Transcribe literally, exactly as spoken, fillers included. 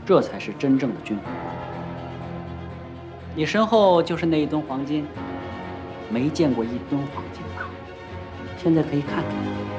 这才是真正的君王。你身后就是那一吨黄金，没见过一吨黄金吧？现在可以看看。